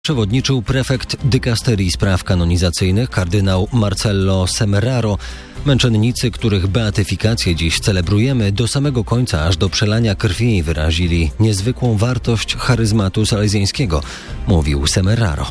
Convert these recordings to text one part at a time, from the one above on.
Przewodniczył prefekt dykasterii spraw kanonizacyjnych kardynał Marcello Semeraro. Męczennicy, których beatyfikację dziś celebrujemy, do samego końca, aż do przelania krwi, wyrazili niezwykłą wartość charyzmatu salezjańskiego, mówił Semeraro.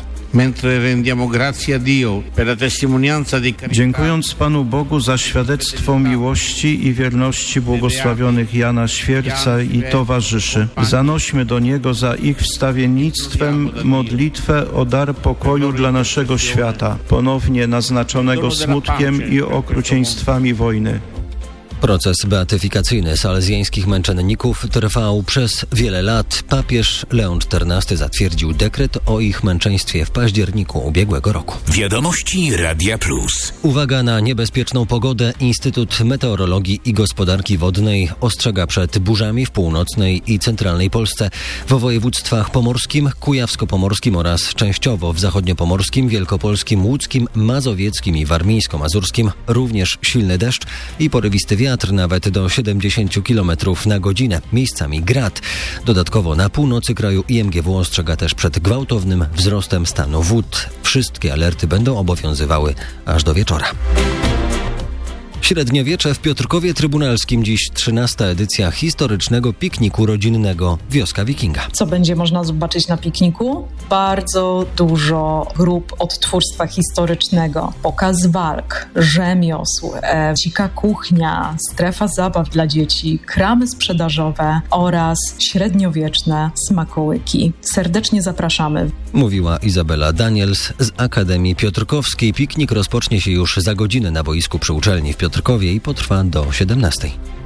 Dziękując Panu Bogu za świadectwo miłości i wierności błogosławionych Jana Świerca i towarzyszy, zanośmy do Niego za ich wstawiennictwem modlitwę o dar pokoju dla naszego świata, ponownie naznaczonego smutkiem i okrucieństwami wojny. Proces beatyfikacyjny salezjańskich męczenników trwał przez wiele lat. Papież Leon XIV zatwierdził dekret o ich męczeństwie w październiku ubiegłego roku. Wiadomości Radia Plus. Uwaga na niebezpieczną pogodę. Instytut Meteorologii i Gospodarki Wodnej ostrzega przed burzami w północnej i centralnej Polsce. W województwach pomorskim, kujawsko-pomorskim oraz częściowo w zachodniopomorskim, wielkopolskim, łódzkim, mazowieckim i warmińsko-mazurskim również silny deszcz i porywisty wiatr, nawet do 70 km na godzinę, miejscami grad. Dodatkowo na północy kraju IMGW ostrzega też przed gwałtownym wzrostem stanu wód. Wszystkie alerty będą obowiązywały aż do wieczora. Średniowiecze w Piotrkowie Trybunalskim. Dziś 13. edycja historycznego pikniku rodzinnego Wioska Wikinga. Co będzie można zobaczyć na pikniku? Bardzo dużo grup odtwórstwa historycznego, pokaz walk, rzemiosł, dzika kuchnia, strefa zabaw dla dzieci, kramy sprzedażowe oraz średniowieczne smakołyki. Serdecznie zapraszamy. Mówiła Izabela Daniels z Akademii Piotrkowskiej. Piknik rozpocznie się już za godzinę na boisku przy uczelni w Piotrkowie i potrwa do 17.